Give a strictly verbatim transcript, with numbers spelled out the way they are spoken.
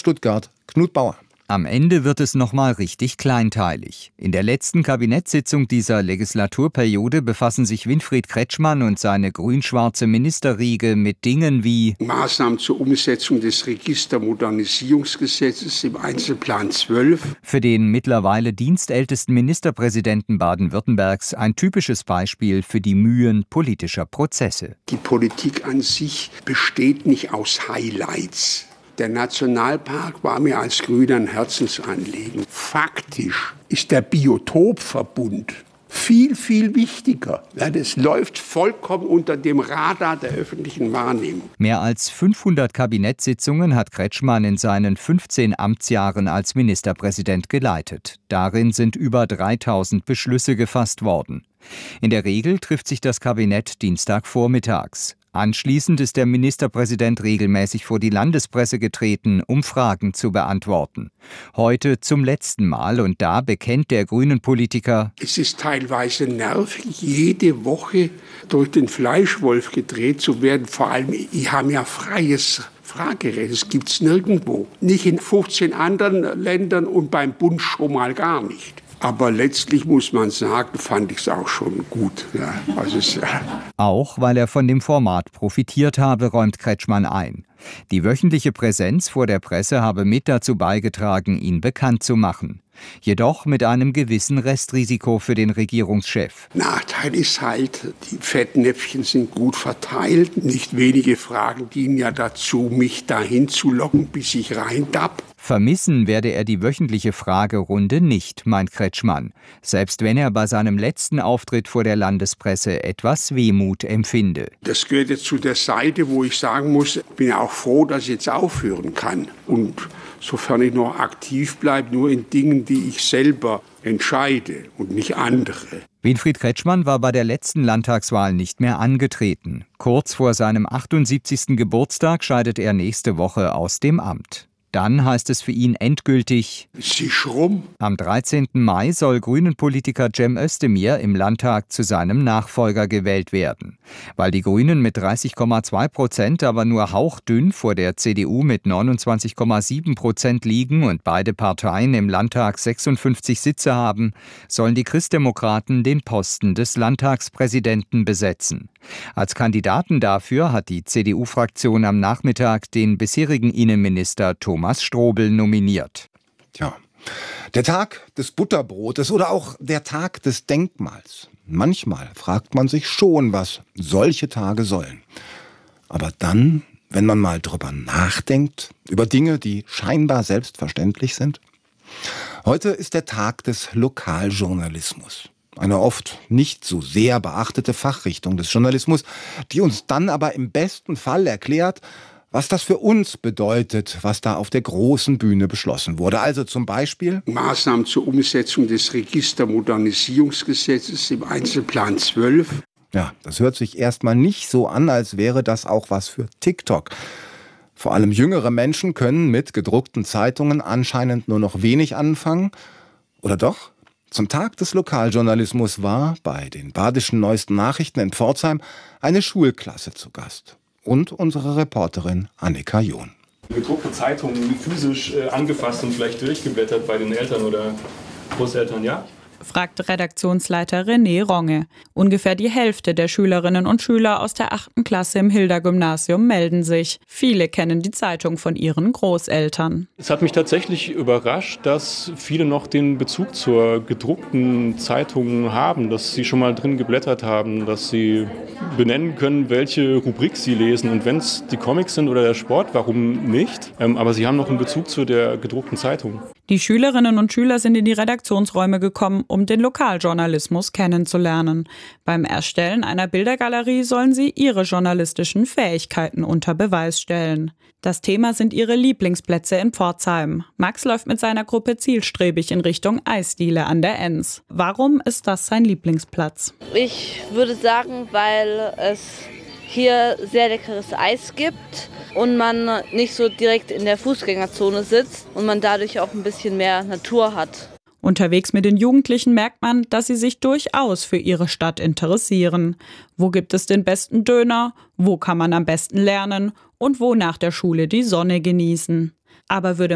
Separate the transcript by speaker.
Speaker 1: Stuttgart, Knut Bauer.
Speaker 2: Am Ende wird es nochmal richtig kleinteilig. In der letzten Kabinettssitzung dieser Legislaturperiode befassen sich Winfried Kretschmann und seine grün-schwarze Ministerriege mit Dingen wie
Speaker 3: Maßnahmen zur Umsetzung des Registermodernisierungsgesetzes im Einzelplan zwölf.
Speaker 2: Für den mittlerweile dienstältesten Ministerpräsidenten Baden-Württembergs ein typisches Beispiel für die Mühen politischer Prozesse.
Speaker 3: Die Politik an sich besteht nicht aus Highlights. Der Nationalpark war mir als Grüner ein Herzensanliegen. Faktisch ist der Biotopverbund viel, viel wichtiger. Ja, das läuft vollkommen unter dem Radar der öffentlichen Wahrnehmung.
Speaker 2: Mehr als fünfhundert Kabinettssitzungen hat Kretschmann in seinen fünfzehn Amtsjahren als Ministerpräsident geleitet. Darin sind über dreitausend Beschlüsse gefasst worden. In der Regel trifft sich das Kabinett Dienstagvormittags. Anschließend ist der Ministerpräsident regelmäßig vor die Landespresse getreten, um Fragen zu beantworten. Heute zum letzten Mal und da bekennt der Grünen-Politiker:
Speaker 3: Es ist teilweise nervig, jede Woche durch den Fleischwolf gedreht zu werden. Vor allem, ich habe ja freies Fragerecht. Das gibt es nirgendwo. Nicht in fünfzehn anderen Ländern und beim Bund schon mal gar nicht. Aber letztlich muss man sagen, fand ich es auch schon gut. Ja, also es, ja.
Speaker 2: Auch weil er von dem Format profitiert habe, räumt Kretschmann ein. Die wöchentliche Präsenz vor der Presse habe mit dazu beigetragen, ihn bekannt zu machen. Jedoch mit einem gewissen Restrisiko für den Regierungschef.
Speaker 3: Nachteil ist halt, die Fettnäpfchen sind gut verteilt. Nicht wenige Fragen dienen ja dazu, mich dahin zu locken, bis ich reindapp.
Speaker 2: Vermissen werde er die wöchentliche Fragerunde nicht, meint Kretschmann. Selbst wenn er bei seinem letzten Auftritt vor der Landespresse etwas Wehmut empfinde.
Speaker 3: Das gehört jetzt zu der Seite, wo ich sagen muss, ich bin ja auch froh, dass ich jetzt aufhören kann. Und sofern ich noch aktiv bleibe, nur in Dingen, die ich selber entscheide und nicht andere.
Speaker 2: Winfried Kretschmann war bei der letzten Landtagswahl nicht mehr angetreten. Kurz vor seinem achtundsiebzigsten Geburtstag scheidet er nächste Woche aus dem Amt. Dann heißt es für ihn endgültig:
Speaker 3: Sisch rum.
Speaker 2: Am dreizehnten Mai soll Grünen-Politiker Cem Özdemir im Landtag zu seinem Nachfolger gewählt werden. Weil die Grünen mit dreißig Komma zwei Prozent aber nur hauchdünn vor der C D U mit neunundzwanzig Komma sieben Prozent liegen und beide Parteien im Landtag sechsundfünfzig Sitze haben, sollen die Christdemokraten den Posten des Landtagspräsidenten besetzen. Als Kandidaten dafür hat die C D U-Fraktion am Nachmittag den bisherigen Innenminister Thomas Strobel nominiert.
Speaker 1: Tja, der Tag des Butterbrotes oder auch der Tag des Denkmals. Manchmal fragt man sich schon, was solche Tage sollen. Aber dann, wenn man mal drüber nachdenkt, über Dinge, die scheinbar selbstverständlich sind. Heute ist der Tag des Lokaljournalismus. Eine oft nicht so sehr beachtete Fachrichtung des Journalismus, die uns dann aber im besten Fall erklärt, was das für uns bedeutet, was da auf der großen Bühne beschlossen wurde. Also zum Beispiel
Speaker 3: Maßnahmen zur Umsetzung des Registermodernisierungsgesetzes im Einzelplan zwölf.
Speaker 1: Ja, das hört sich erstmal nicht so an, als wäre das auch was für TikTok. Vor allem jüngere Menschen können mit gedruckten Zeitungen anscheinend nur noch wenig anfangen. Oder doch? Zum Tag des Lokaljournalismus war bei den Badischen Neuesten Nachrichten in Pforzheim eine Schulklasse zu Gast. Und unsere Reporterin Annika John.
Speaker 4: Gedruckte Zeitungen physisch äh, angefasst und vielleicht durchgeblättert bei den Eltern oder Großeltern, ja?
Speaker 5: Fragt Redaktionsleiter René Ronge. Ungefähr die Hälfte der Schülerinnen und Schüler aus der achten Klasse im Hilda-Gymnasium melden sich. Viele kennen die Zeitung von ihren Großeltern.
Speaker 4: Es hat mich tatsächlich überrascht, dass viele noch den Bezug zur gedruckten Zeitung haben, dass sie schon mal drin geblättert haben, dass sie benennen können, welche Rubrik sie lesen. Und wenn es die Comics sind oder der Sport, warum nicht? Ähm, aber sie haben noch einen Bezug zu der gedruckten Zeitung.
Speaker 5: Die Schülerinnen und Schüler sind in die Redaktionsräume gekommen, um den Lokaljournalismus kennenzulernen. Beim Erstellen einer Bildergalerie sollen sie ihre journalistischen Fähigkeiten unter Beweis stellen. Das Thema sind ihre Lieblingsplätze in Pforzheim. Max läuft mit seiner Gruppe zielstrebig in Richtung Eisdiele an der Enns. Warum ist das sein Lieblingsplatz?
Speaker 6: Ich würde sagen, weil es hier sehr leckeres Eis gibt und man nicht so direkt in der Fußgängerzone sitzt und man dadurch auch ein bisschen mehr Natur hat.
Speaker 5: Unterwegs mit den Jugendlichen merkt man, dass sie sich durchaus für ihre Stadt interessieren. Wo gibt es den besten Döner? Wo kann man am besten lernen? Und wo nach der Schule die Sonne genießen? Aber würde